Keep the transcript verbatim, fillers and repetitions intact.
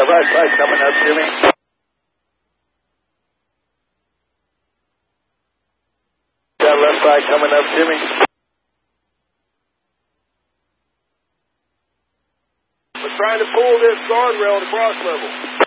right side coming up to me. Got left side coming up to me. We're trying to pull this guardrail to cross level.